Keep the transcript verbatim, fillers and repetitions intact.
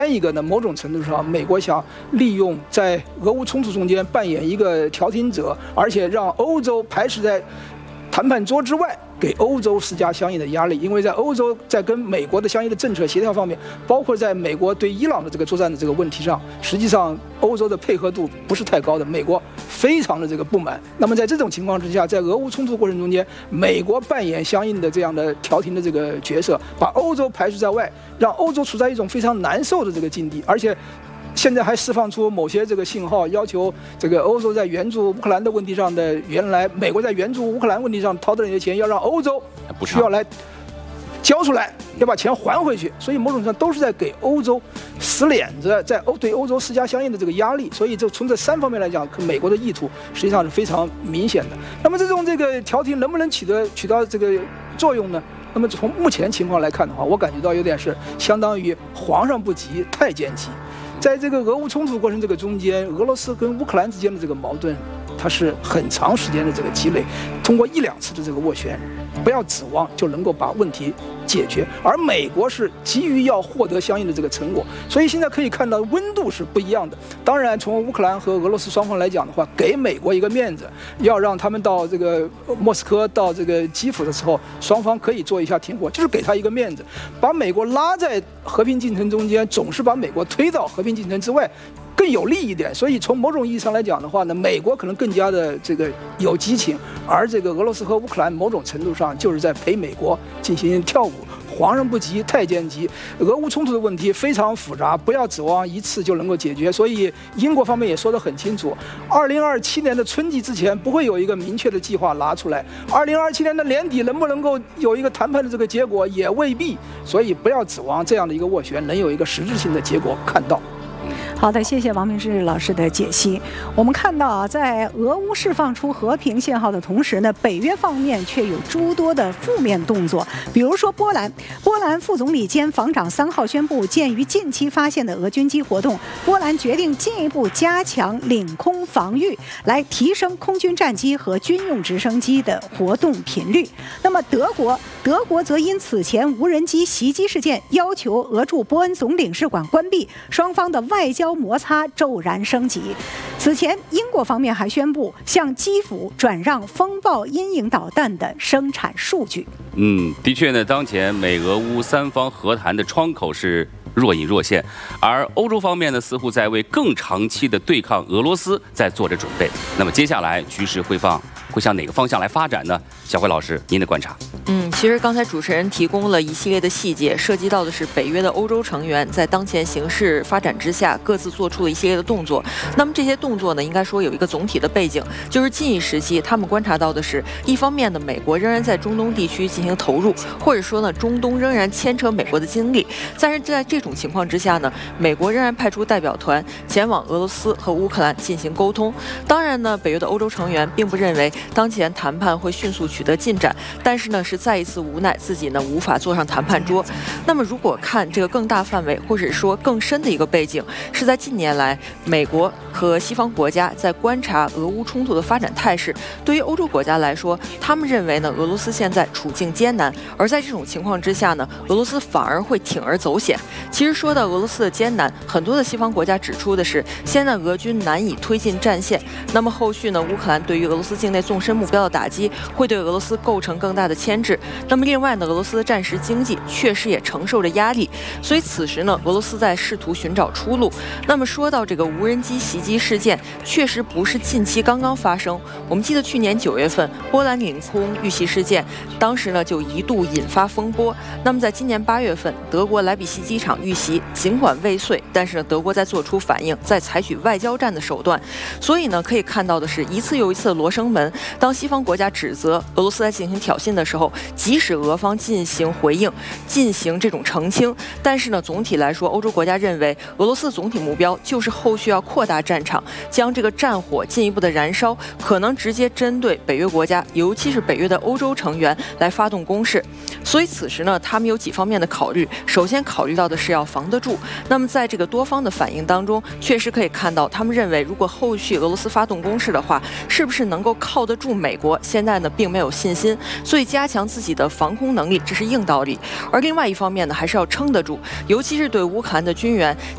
一个呢，某种程度上，美国想利用在俄乌冲突中间扮演一个调停者，而且让欧洲排斥在谈判桌之外，给欧洲施加相应的压力。因为在欧洲在跟美国的相应的政策协调方面，包括在美国对伊朗的这个作战的这个问题上，实际上欧洲的配合度不是太高的，美国非常的这个不满。那么在这种情况之下，在俄乌冲突过程中间，美国扮演相应的这样的调停的这个角色，把欧洲排除在外，让欧洲处在一种非常难受的这个境地，而且现在还释放出某些这个信号，要求这个欧洲在援助乌克兰的问题上的，原来美国在援助乌克兰问题上掏的那些钱，要让欧洲需要来交出来，要把钱还回去。所以某种程度上都是在给欧洲死脸子，在欧对欧洲施加相应的这个压力。所以就从这三方面来讲，美国的意图实际上是非常明显的。那么这种这个调停能不能起得起到这个作用呢？那么从目前情况来看的话，我感觉到有点是相当于皇上不急太监急。在这个俄乌冲突过程这个中间，俄罗斯跟乌克兰之间的这个矛盾，它是很长时间的这个积累，通过一两次的这个斡旋，不要指望就能够把问题解决。而美国是急于要获得相应的这个成果，所以现在可以看到温度是不一样的。当然，从乌克兰和俄罗斯双方来讲的话，给美国一个面子，要让他们到这个莫斯科、到这个基辅的时候，双方可以做一下停火，就是给他一个面子，把美国拉在和平进程中间，总是把美国推到和平进程之外，更有利一点。所以从某种意义上来讲的话呢，美国可能更加的这个有激情，而这个俄罗斯和乌克兰某种程度上就是在陪美国进行跳舞。皇上不急太监急，俄乌冲突的问题非常复杂，不要指望一次就能够解决。所以英国方面也说得很清楚，二零二七年的春季之前不会有一个明确的计划拿出来，二零二七年的年底能不能够有一个谈判的这个结果也未必。所以不要指望这样的一个斡旋能有一个实质性的结果看到。 好的，谢谢王明志老师的解析。我们看到啊，在俄乌释放出和平信号的同时呢，北约方面却有诸多的负面动作。比如说波兰，波兰副总理兼防长三号宣布，鉴于近期发现的俄军机活动，波兰决定进一步加强领空防御，来提升空军战机和军用直升机的活动频率。那么德国，德国则因此前无人机袭击事件，要求俄驻波恩总领事馆关闭，双方的外交摩擦骤然升级。此前，英国方面还宣布向基辅转让风暴阴影导弹的生产数据。 嗯，的确呢，当前美俄乌三方和谈的窗口是若隐若现，而欧洲方面呢，似乎在为更长期的对抗俄罗斯在做着准备。那么接下来局势会放会向哪个方向来发展呢？小辉老师，您的观察。 嗯，其实刚才主持人提供了一系列的细节，涉及到的是北约的欧洲成员在当前形势发展之下，各自做出了一系列的动作。那么这些动作呢，应该说有一个总体的背景，就是近一时期他们观察到的是，一方面呢，美国仍然在中东地区进行投入，或者说呢，中东仍然牵扯美国的精力。但是在这种情况之下呢，美国仍然派出代表团前往俄罗斯和乌克兰进行沟通。当然呢，北约的欧洲成员并不认为当前谈判会迅速取得进展，但是呢，是再一次无奈自己呢无法坐上谈判桌。那么如果看这个更大范围或者说更深的一个背景，是在近年来美国和西方国家在观察俄乌冲突的发展态势。对于欧洲国家来说，他们认为呢俄罗斯现在处境艰难，而在这种情况之下呢，俄罗斯反而会铤而走险。其实说到俄罗斯的艰难，很多的西方国家指出的是，现在俄军难以推进战线，那么后续呢，乌克兰对于俄罗斯境内纵深目标的打击会对俄罗斯构成更大的牵制。那么另外呢，俄罗斯的战时经济确实也承受着压力，所以此时呢，俄罗斯在试图寻找出路。那么说到这个无人机袭击事件，确实不是近期刚刚发生。我们记得去年九月份波兰领空遇袭事件，当时呢就一度引发风波。那么在今年八月份，德国莱比锡机场遇袭，尽管未遂，但是呢德国在做出反应，在采取外交战的手段。所以呢可以看到的是，一次又一次的罗生门。当西方国家指责俄罗斯在进行挑衅的时候，即使俄方进行回应，进行这种澄清，但是呢总体来说，欧洲国家认为俄罗斯的总体目标就是后续要扩大战场，将这个战火进一步的燃烧，可能直接针对北约国家，尤其是北约的欧洲成员来发动攻势。所以此时呢，他们有几方面的考虑。首先考虑到的是要防得住。那么在这个多方的反应当中，确实可以看到，他们认为如果后续俄罗斯发动攻势的话，是不是能够靠得住美国？现在呢，并没有信心，所以加强自己的防空能力，这是硬道理。而另外一方面呢，还是要撑得住，尤其是对乌克兰的军援，